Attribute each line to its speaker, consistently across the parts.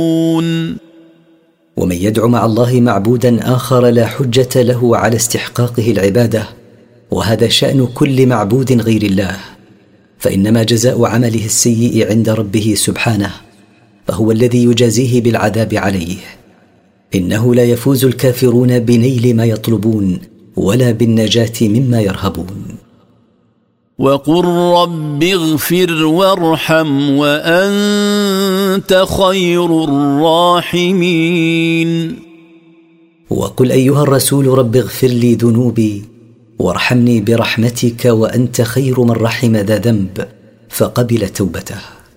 Speaker 1: ومن يدع مع الله معبودا آخر لا حجة له على استحقاقه العبادة، وهذا شأن كل معبود غير الله، فإنما جزاء عمله السيء عند ربه سبحانه، فهو الذي يجازيه بالعذاب عليه. إنه لا يفوز الكافرون بنيل ما يطلبون ولا بالنجاة مما يرهبون.
Speaker 2: وقل رب اغفر وارحم وأنت خير الراحمين.
Speaker 1: وقل أيها الرسول رب اغفر لي ذنوبي وارحمني برحمتك وأنت خير من رحم ذا ذنب فقبل توبته.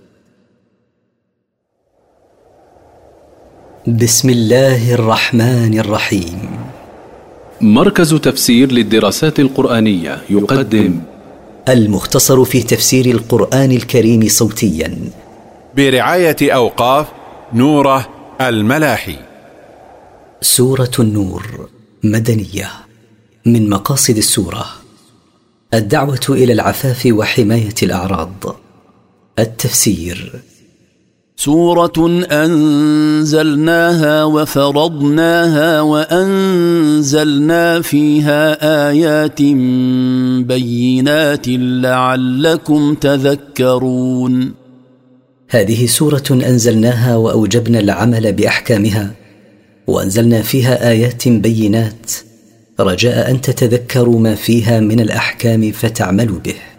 Speaker 1: بسم الله الرحمن الرحيم.
Speaker 3: مركز تفسير للدراسات القرآنية يقدم
Speaker 1: المختصر في تفسير القرآن الكريم صوتيا
Speaker 4: برعاية أوقاف نوره الملاحي.
Speaker 1: سورة النور مدنية. من مقاصد السورة الدعوة إلى العفاف وحماية الأعراض. التفسير:
Speaker 2: سورة أنزلناها وفرضناها وأنزلنا فيها آيات بينات لعلكم تذكرون.
Speaker 1: هذه سورة أنزلناها وأوجبنا العمل بأحكامها، وأنزلنا فيها آيات بينات رجاء أن تتذكروا ما فيها من الأحكام فتعملوا به.